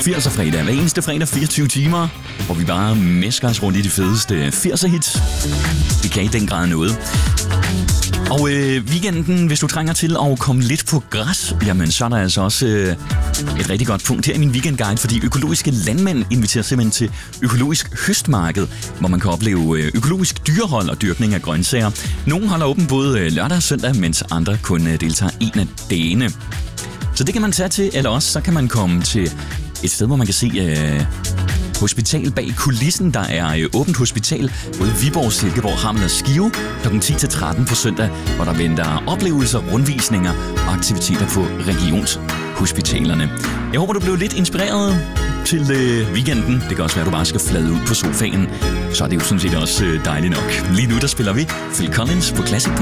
80'er fredag. Hver eneste fredag 24 timer, hvor vi bare mæsker os rundt i de fedeste 80'er hits. Vi kan i den grad noget. Og weekenden, hvis du trænger til at komme lidt på græs, jamen så er der altså også et rigtig godt punkt her i min weekendguide, fordi økologiske landmænd inviterer simpelthen til økologisk høstmarked, hvor man kan opleve økologisk dyrehold og dyrkning af grøntsager. Nogle holder åben både lørdag og søndag, mens andre kun deltager en af dagene. Så det kan man tage til, eller også så kan man komme til et sted, hvor man kan se hospital bag kulissen. Der er åbent hospital både Viborg, Silkeborg, Hammel og Skive kl. 10-13 på søndag, hvor der venter oplevelser, rundvisninger og aktiviteter på regionshospitalerne. Jeg håber, du blev lidt inspireret til weekenden. Det kan også være, at du bare skal flade ud på sofaen. Så er det jo sådan set også dejligt nok. Lige nu der spiller vi Phil Collins på Classic Pop.